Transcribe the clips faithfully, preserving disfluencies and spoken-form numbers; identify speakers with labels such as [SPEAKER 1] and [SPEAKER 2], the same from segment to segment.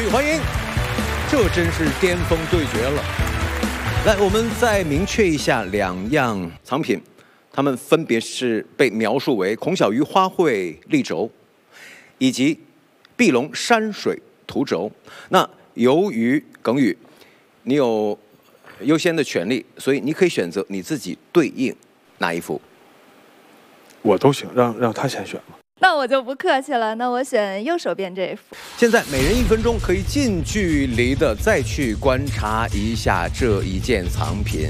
[SPEAKER 1] 续欢迎。这真是巅峰对决了。来，我们再明确一下两样藏品，它们分别是被描述为孔小鱼花卉立轴，以及碧龙山水图轴。那由于耿宇，你有优先的权利，所以你可以选择你自己对应哪一幅。
[SPEAKER 2] 我都行，让让他先选吧。
[SPEAKER 3] 那我就不客气了，那我选右手边这一幅。
[SPEAKER 1] 现在每人一分钟，可以近距离的再去观察一下这一件藏品。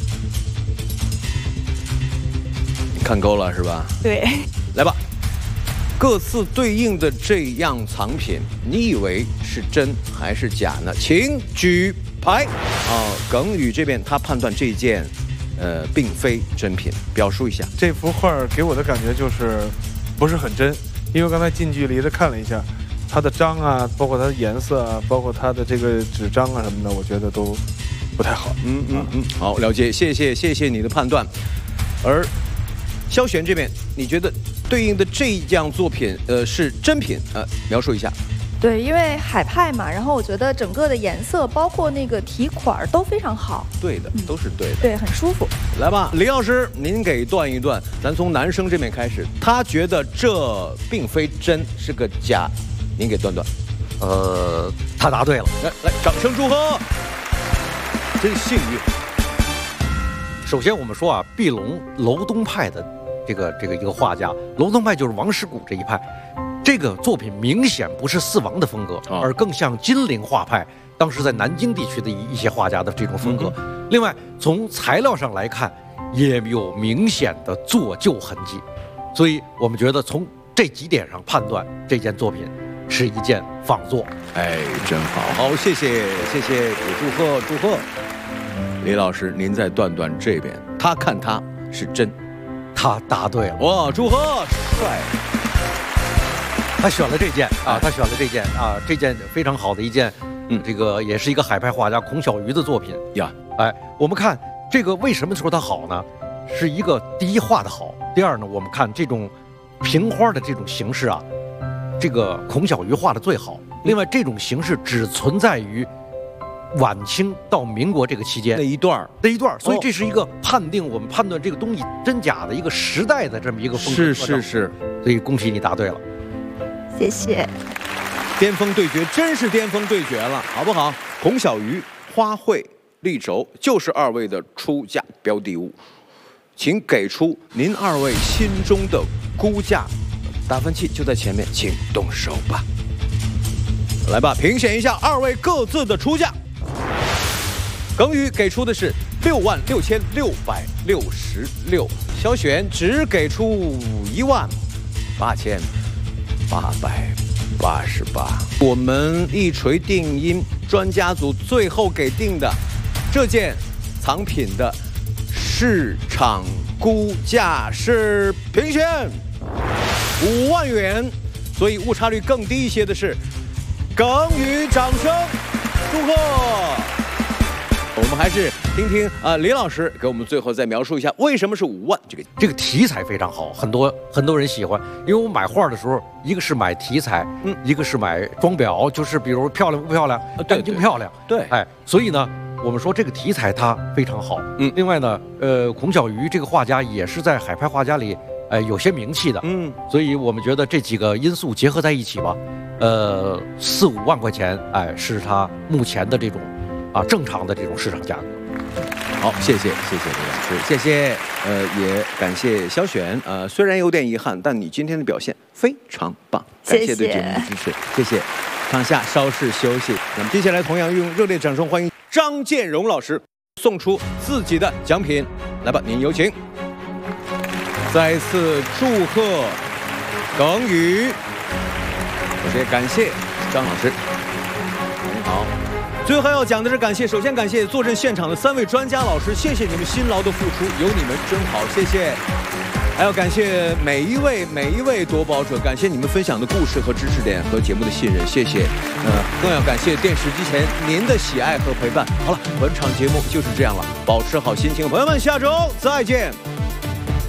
[SPEAKER 1] 你看够了是吧？
[SPEAKER 3] 对。
[SPEAKER 1] 来吧，各自对应的这样藏品，你以为是真还是假呢？请举牌。啊、呃，耿宇这边他判断这件，呃，并非真品，表述一下。
[SPEAKER 2] 这幅画给我的感觉就是不是很真，因为刚才近距离的看了一下，它的章啊，包括它的颜色啊，包括它的这个纸张啊什么的，我觉得都不太好。
[SPEAKER 1] 嗯嗯嗯，好，了解，谢谢谢谢你的判断。而萧璇这边，你觉得对应的这样作品，呃，是真品？呃，描述一下。
[SPEAKER 3] 对，因为海派嘛，然后我觉得整个的颜色，包括那个题款都非常好。
[SPEAKER 1] 对的，都是对的。
[SPEAKER 3] 对，很舒服。
[SPEAKER 1] 来吧，李老师，您给断一断。咱从男生这边开始，他觉得这并非真，是个假，您给断断。
[SPEAKER 4] 呃，他答对了。
[SPEAKER 1] 来来，掌声祝贺，真幸运。
[SPEAKER 4] 首先我们说啊，碧龙楼东派的这个这个一个画家，楼东派就是王师古这一派。这个作品明显不是四王的风格，而更像金陵画派当时在南京地区的一一些画家的这种风格。嗯、另外，从材料上来看，也有明显的做旧痕迹，所以我们觉得从这几点上判断这件作品是一件仿作。
[SPEAKER 1] 哎，真好，好，谢谢，谢谢，也祝贺，祝贺。李老师，您再断断这边，他看他是真，
[SPEAKER 4] 他答对了。
[SPEAKER 1] 哇，祝贺，帅。
[SPEAKER 4] 他选了这件啊，他选了这件啊，这件非常好的一件，嗯，这个也是一个海派画家孔小鱼的作品
[SPEAKER 1] 呀。
[SPEAKER 4] 哎，我们看这个为什么说它好呢？是一个第一画的好，第二呢，我们看这种平花的这种形式啊，这个孔小鱼画的最好。另外，这种形式只存在于晚清到民国这个期间
[SPEAKER 1] 那一段
[SPEAKER 4] 那一段，所以这是一个判定我们判断这个东西真假的一个时代的这么一个风格。
[SPEAKER 1] 是是是，
[SPEAKER 4] 所以恭喜你答对了。
[SPEAKER 3] 谢谢，
[SPEAKER 1] 巅峰对决真是巅峰对决了，好不好？孔小鱼花卉立轴就是二位的出价标的物，请给出您二位心中的估价，打分器就在前面，请动手吧。来吧，评选一下二位各自的出价。耿宇给出的是六万六千六百六十六，萧璇只给出一万八千。八百八十八，我们一锤定音，专家组最后给定的这件藏品的市场估价是评选五万元，所以误差率更低一些的是耿宇，掌声祝贺。我们还是听听啊、呃，李老师给我们最后再描述一下为什么是五万。这个
[SPEAKER 4] 这个题材非常好，很多很多人喜欢。因为我买画的时候，一个是买题材，嗯，一个是买装裱，就是比如漂亮不漂亮，干净漂亮，
[SPEAKER 1] 对，
[SPEAKER 4] 哎，所以呢，我们说这个题材它非常好。嗯，另外呢，呃，孔小鱼这个画家也是在海派画家里，哎、呃，有些名气的。嗯，所以我们觉得这几个因素结合在一起吧，呃，四五万块钱，哎，是他目前的这种。啊，正常的这种市场价格。
[SPEAKER 1] 好，谢谢，谢谢李老师，谢谢。呃，也感谢萧璇。呃，虽然有点遗憾，但你今天的表现非常棒，感谢对节目的支持，谢谢。躺下，稍事休息。那么接下来同样用热烈掌声欢迎张建荣老师送出自己的奖品。来吧，您有请。再次祝贺耿宇，也感谢张老师。您好。最后还要讲的是感谢，首先感谢坐镇现场的三位专家老师，谢谢你们辛劳的付出，有你们真好，谢谢。还要感谢每一位每一位夺宝者，感谢你们分享的故事和知识点和节目的信任，谢谢。呃，更要感谢电视机前您的喜爱和陪伴。好了，本场节目就是这样了，保持好心情，朋友们，下周再见。